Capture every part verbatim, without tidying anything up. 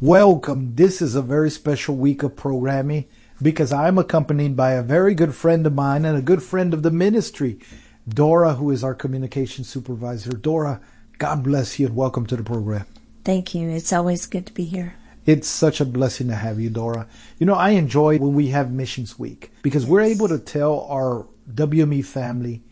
Welcome. This is a very special week of programming because I'm accompanied by a very good friend of mine and a good friend of the ministry, Dora, who is our communication supervisor. Dora, God bless you and welcome to the program. Thank you. It's always good to be here. It's such a blessing to have you, Dora. You know, I enjoy when we have Missions Week because yes. we're able to tell our W M E family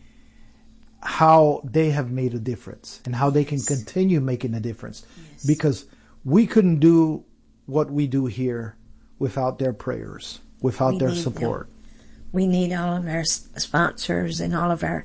how they have made a difference and how they can yes. continue making a difference. Yes. Because we couldn't do what we do here without their prayers, without we their support. Them. We need all of our sponsors and all of our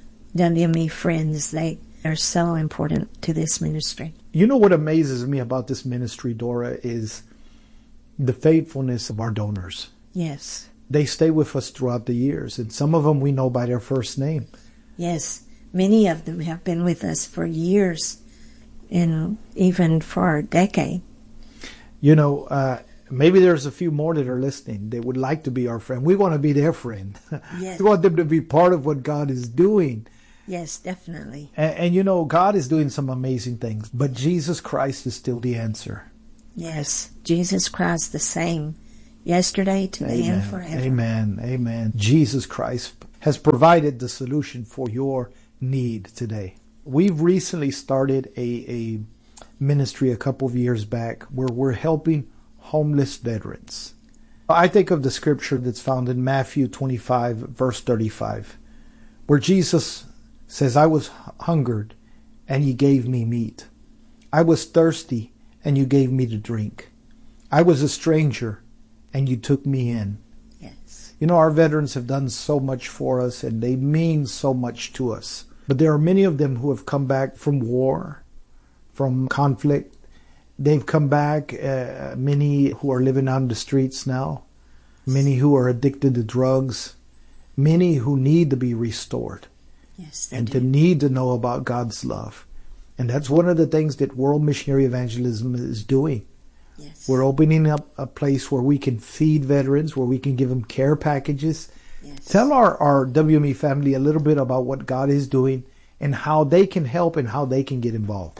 W M E friends. They are so important to this ministry. You know what amazes me about this ministry, Dora, is the faithfulness of our donors. Yes. They stay with us throughout the years, and some of them we know by their first name. Yes. Many of them have been with us for years, and even for a decade. You know, uh, maybe there's a few more that are listening. They would like to be our friend. We want to be their friend. Yes. We want them to be part of what God is doing. Yes, definitely. And, and you know, God is doing some amazing things, but Jesus Christ is still the answer. Yes, Jesus Christ the same, yesterday, today, Amen. and forever. Amen. Amen. Jesus Christ has provided the solution for your need today. We've recently started a, a ministry a couple of years back where we're helping homeless veterans. I think of the scripture that's found in Matthew twenty-five, verse thirty-five, where Jesus says, I was hungered and you gave me meat. I was thirsty and you gave me to drink. I was a stranger and you took me in. Yes. You know, our veterans have done so much for us and they mean so much to us. But there are many of them who have come back from war, from conflict. They've come back, uh, many who are living on the streets now, many who are addicted to drugs, many who need to be restored. Yes, they and do. to need to know about God's love. And that's one of the things that World Missionary Evangelism is doing. Yes. We're opening up a place where we can feed veterans, where we can give them care packages. Yes. Tell our, our W M E family a little bit about what God is doing and how they can help and how they can get involved.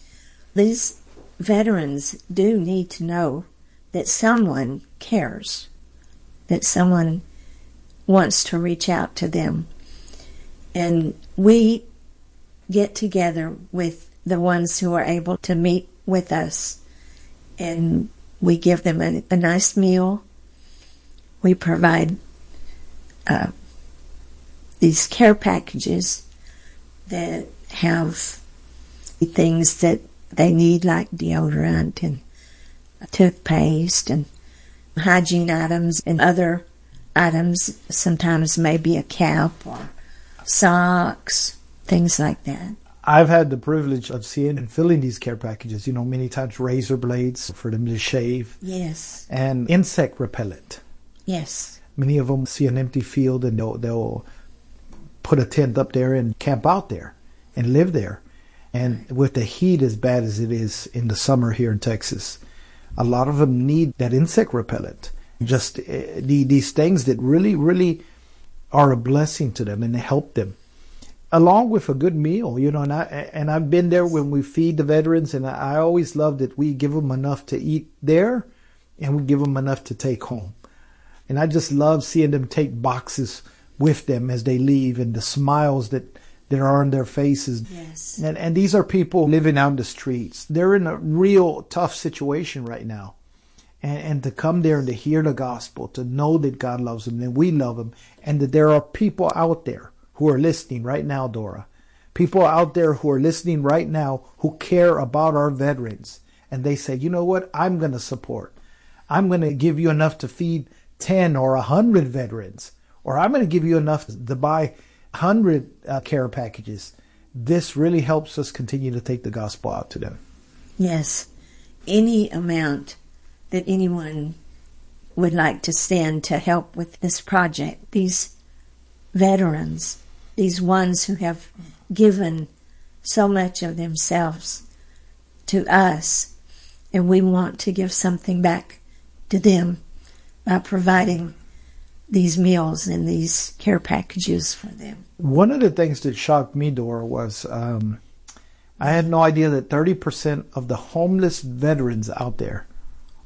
These veterans do need to know that someone cares, that someone wants to reach out to them. And we get together with the ones who are able to meet with us, and we give them a, a nice meal. We provide uh, these care packages that have things that they need, like deodorant and toothpaste and hygiene items and other items, sometimes maybe a cap or socks, things like that. I've had the privilege of seeing and filling these care packages, you know, many times razor blades for them to shave. Yes. And insect repellent. Yes. Many of them see an empty field and they'll, they'll put a tent up there and camp out there and live there. And with the heat as bad as it is in the summer here in Texas, a lot of them need that insect repellent. Just uh, the, these things that really, really are a blessing to them and help them, along with a good meal, you know. And I and I've been there when we feed the veterans, and I, I always love that we give them enough to eat there, and we give them enough to take home. And I just love seeing them take boxes with them as they leave, and the smiles that that are on their faces. Yes. And and these are people living out in the streets. They're in a real tough situation right now. And, and to come there and to hear the gospel, to know that God loves them and we love them, and that there are people out there who are listening right now, Dora. People out there who are listening right now who care about our veterans. And they say, you know what, I'm going to support. I'm going to give you enough to feed ten or one hundred veterans. Or I'm going to give you enough to buy one hundred uh, care packages. This really helps us continue to take the gospel out to them. Yes. Any amount that anyone would like to send to help with this project, these veterans, these ones who have given so much of themselves to us, and we want to give something back to them by providing these meals and these care packages for them. One of the things that shocked me, Dora, was um, I had no idea that thirty percent of the homeless veterans out there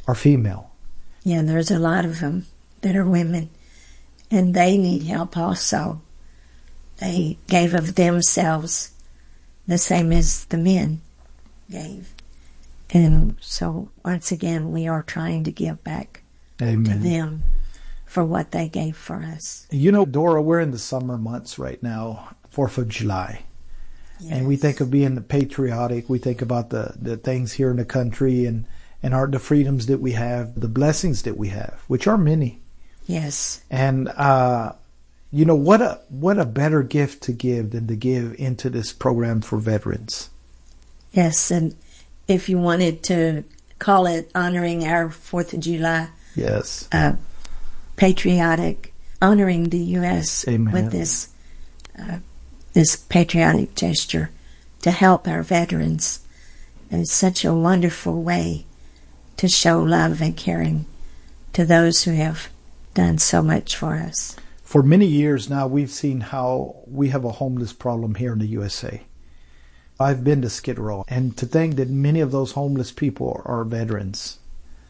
are female. Yeah, there's a lot of them that are women, and they need help also. They gave of themselves the same as the men gave. And so, once again, we are trying to give back Amen. to them for what they gave for us. You know, Dora, we're in the summer months right now, fourth of July. Yes. And we think of being patriotic. We think about the, the things here in the country and, and our, the freedoms that we have, the blessings that we have, which are many. Yes. And, uh, you know, what a, what a better gift to give than to give into this program for veterans. Yes, and if you wanted to call it honoring our fourth of July. Yes. Uh, patriotic, honoring the U S Amen. with this uh, this patriotic gesture to help our veterans. And it's such a wonderful way to show love and caring to those who have done so much for us. For many years now, we've seen how we have a homeless problem here in the U S A. I've been to Skid Row, and to think that many of those homeless people are veterans,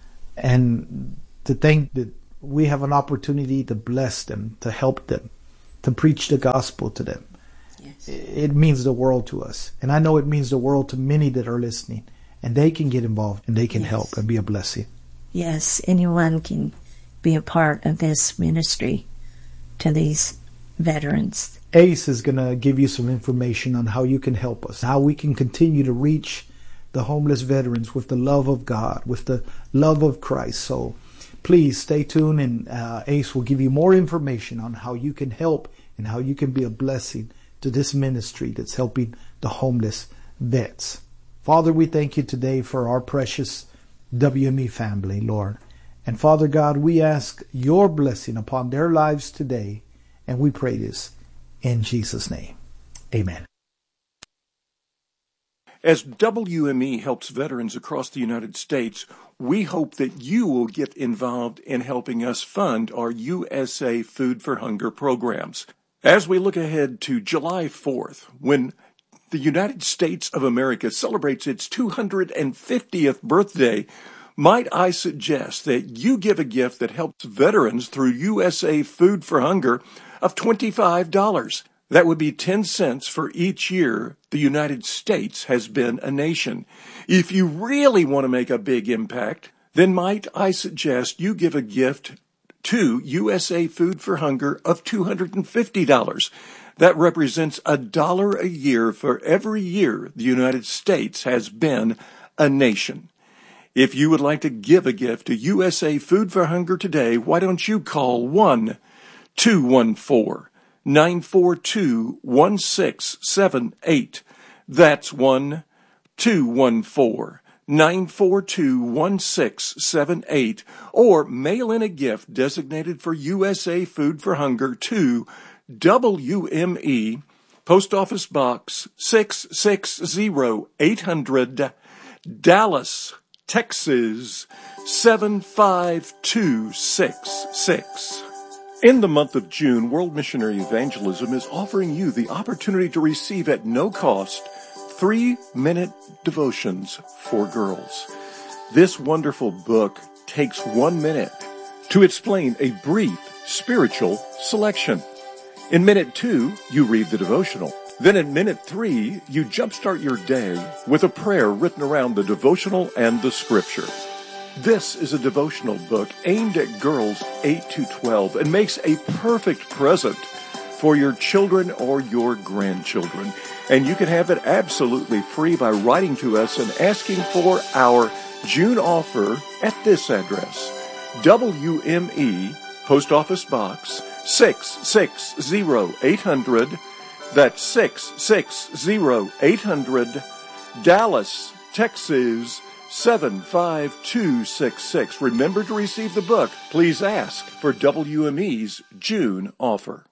and to think that we have an opportunity to bless them, to help them, to preach the gospel to them. Yes. It means the world to us. And I know it means the world to many that are listening. And they can get involved and they can yes. help and be a blessing. Yes, anyone can be a part of this ministry to these veterans. Ace is going to give you some information on how you can help us, how we can continue to reach the homeless veterans with the love of God, with the love of Christ. So please stay tuned, and uh, Ace will give you more information on how you can help and how you can be a blessing to this ministry that's helping the homeless vets. Father, we thank you today for our precious W M E family, Lord. And Father God, we ask your blessing upon their lives today, and we pray this in Jesus' name. Amen. As W M E helps veterans across the United States, we hope that you will get involved in helping us fund our U S A Food for Hunger programs. As we look ahead to July fourth, when the United States of America celebrates its two hundred fiftieth birthday, might I suggest that you give a gift that helps veterans through U S A Food for Hunger of twenty-five dollars. That would be ten cents for each year the United States has been a nation. If you really want to make a big impact, then might I suggest you give a gift to U S A Food for Hunger of two hundred fifty dollars. That represents a dollar a year for every year the United States has been a nation. If you would like to give a gift to U S A Food for Hunger today, why don't you call one two one four, nine four two, one six seven eight. That's one two one four, nine four two, one six seven eight. Or mail in a gift designated for U S A Food for Hunger to W M E, Post Office Box six six zero, eight hundred, Dallas, Texas seven five two six six. In the month of June, World Missionary Evangelism is offering you the opportunity to receive at no cost three-minute devotions for girls. This wonderful book takes one minute to explain a brief spiritual selection. In minute two, you read the devotional. Then in minute three, you jumpstart your day with a prayer written around the devotional and the scripture. This is a devotional book aimed at girls eight to twelve and makes a perfect present for your children or your grandchildren. And you can have it absolutely free by writing to us and asking for our June offer at this address: W M E, Post Office Box six six zero, eight hundred. That's six six zero, eight hundred, Dallas, Texas seven five two six six. Remember to receive the book. Please ask for W M E's June offer.